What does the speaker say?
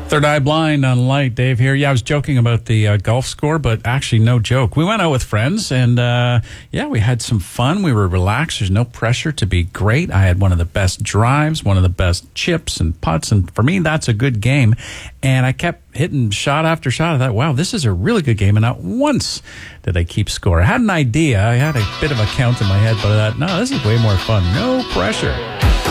Third Eye Blind on Light. Dave here. Yeah, I was joking about the golf score, but actually no joke. We went out with friends and, we had some fun. We were relaxed. There's no pressure to be great. I had one of the best drives, one of the best chips and putts, and for me, that's a good game. And I kept hitting shot after shot. I thought, wow, this is a really good game. And not once did I keep score. I had an idea. I had a bit of a count in my head, but I thought, no, this is way more fun. No pressure.